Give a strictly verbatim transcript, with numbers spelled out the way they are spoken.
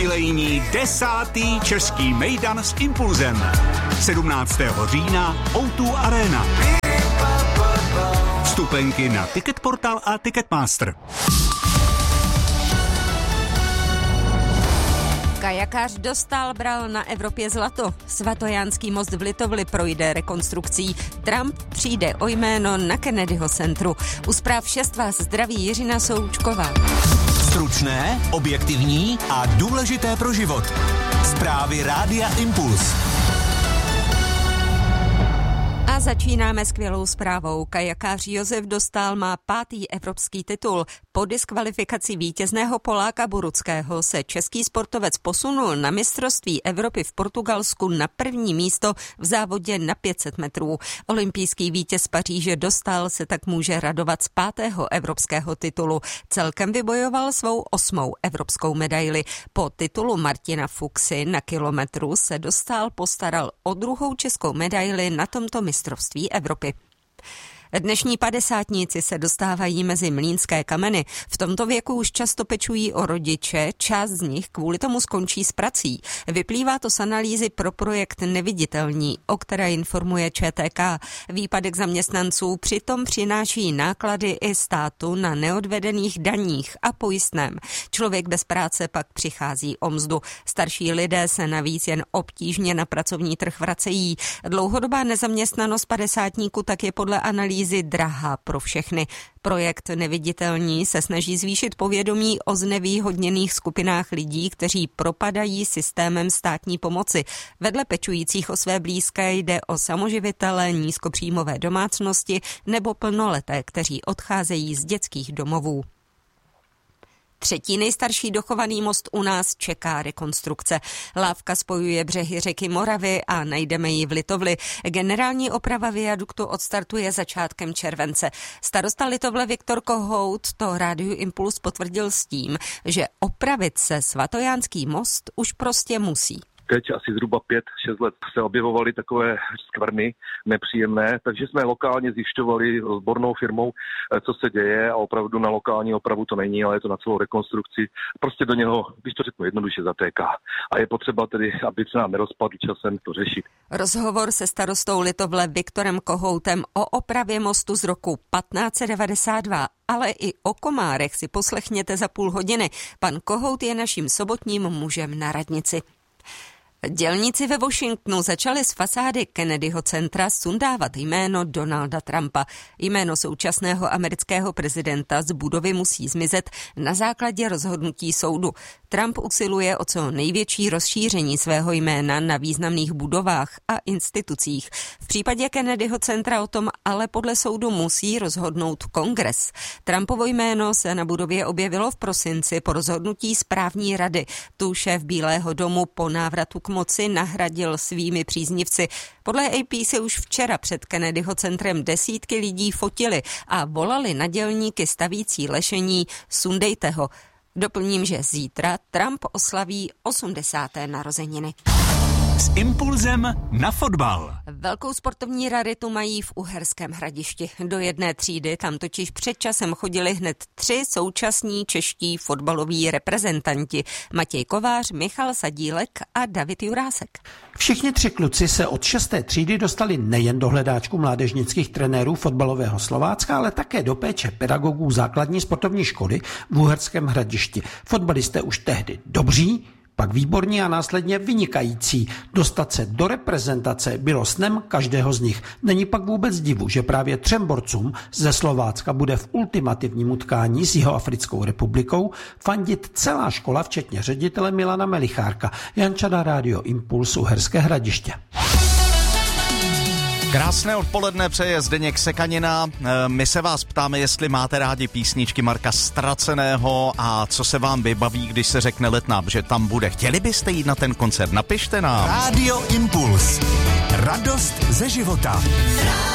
Jubilejní desátý český mejdan s Impulzem. sedmnáctého října ó dva Arena. Vstupenky na Ticketportal a Ticketmaster. Kajakář Dostál bral na Evropě zlato. Svatojánský most v Litovli projde rekonstrukcí. Trump přijde o jméno na Kennedyho centru. U zpráv šest vás zdraví Jiřina Součková. Stručné, objektivní a důležité pro život. Zprávy Rádia Impuls. A začínáme skvělou zprávou. Kajakář Josef Dostál má pátý evropský titul. Po diskvalifikaci vítězného Poláka Boruckého se český sportovec posunul na mistrovství Evropy v Portugalsku na první místo v závodě na pět set metrů. Olympijský vítěz Paříže Dostál se tak může radovat z pátého evropského titulu. Celkem vybojoval svou osmou evropskou medaili. Po titulu Martina Fuxy na kilometru se Dostál postaral o druhou českou medaili na tomto mistrovství Evropy. Dnešní padesátníci se dostávají mezi mlýnské kameny. V tomto věku už často pečují o rodiče, část z nich kvůli tomu skončí s prací. Vyplývá to z analýzy pro projekt Neviditelní, o které informuje ČTK. Výpadek zaměstnanců přitom přináší náklady i státu na neodvedených daních a pojistném. Člověk bez práce pak přichází o mzdu. Starší lidé se navíc jen obtížně na pracovní trh vracejí. Dlouhodobá nezaměstnanost padesátníků tak je podle analýzy drahá pro všechny. Projekt Neviditelní se snaží zvýšit povědomí o znevýhodněných skupinách lidí, kteří propadají systémem státní pomoci. Vedle pečujících o své blízké jde o samoživitele, nízkopříjmové domácnosti nebo plnoleté, kteří odcházejí z dětských domovů. Třetí nejstarší dochovaný most u nás čeká rekonstrukce. Lávka spojuje břehy řeky Moravy a najdeme ji v Litovli. Generální oprava viaduktu odstartuje začátkem července. Starosta Litovle Viktor Kohout to Rádiu Impuls potvrdil s tím, že opravit se Svatojánský most už prostě musí. Teď asi zhruba pět šest let se objevovaly takové skvrny nepříjemné, takže jsme lokálně zjišťovali s odbornou firmou, co se děje a opravdu na lokální opravu to není, ale je to na celou rekonstrukci. Prostě do něho, když to řeknu jednoduše, zatéká. A je potřeba tedy, aby se nám nerozpadl časem to řešit. Rozhovor se starostou Litovle Viktorem Kohoutem o opravě mostu z roku patnáct set devadesát dva, ale i o komárech si poslechněte za půl hodiny. Pan Kohout je naším sobotním mužem na radnici. Dělníci ve Washingtonu začali z fasády Kennedyho centra sundávat jméno Donalda Trumpa. Jméno současného amerického prezidenta z budovy musí zmizet na základě rozhodnutí soudu. Trump usiluje o co největší rozšíření svého jména na významných budovách a institucích. V případě Kennedyho centra o tom ale podle soudu musí rozhodnout Kongres. Trumpovo jméno se na budově objevilo v prosinci po rozhodnutí správní rady. Tu šéf Bílého domu po návratu k moci nahradil svými příznivci. Podle A P se už včera před Kennedyho centrem desítky lidí fotili a volali na dělníky stavící lešení "Sundejte ho". Doplním, že zítra Trump oslaví osmdesáté narozeniny. S Impulzem na fotbal. Velkou sportovní raritu mají v Uherském Hradišti. Do jedné třídy tam totiž před časem chodili hned tři současní čeští fotbaloví reprezentanti. Matěj Kovář, Michal Sadílek a David Jurásek. Všichni tři kluci se od šesté třídy dostali nejen do hledáčku mládežnických trenérů fotbalového Slovácka, ale také do péče pedagogů základní sportovní školy v Uherském Hradišti. Fotbalisté už tehdy dobří, pak výborní a následně vynikající. Dostat se do reprezentace bylo snem každého z nich. Není pak vůbec divu, že právě třem borcům ze Slovácka bude v ultimativním utkání s Jihoafrickou republikou fandit celá škola, včetně ředitele Milana Melichárka. Jan Čada, Rádio Impuls, Uherské Hradiště. Krásné odpoledne přeje Zdeněk Sekanina. My se vás ptáme, jestli máte rádi písničky Marka Ztraceného a co se vám vybaví, když se řekne Letná, že tam bude. Chtěli byste jít na ten koncert? Napište nám. Rádio Impuls. Radost ze života.